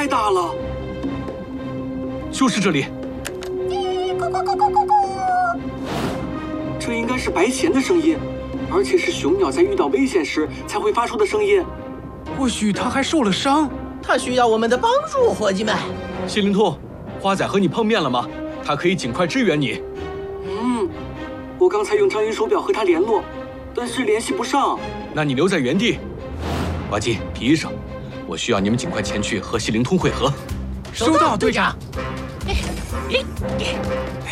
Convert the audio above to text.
太大了。 就是这里。 这应该是白钱的声音，而且是雄鸟在遇到危险时才会发出的声音。 或许它还受了伤。 它需要我们的帮助，伙计们。 谢灵通，花仔和你碰面了吗？他可以尽快支援你。 我刚才用章鱼手表和他联络，但是联系不上。 那你留在原地。呱唧、皮医生，我需要你们尽快前去和谢灵通会合。 收到，队长。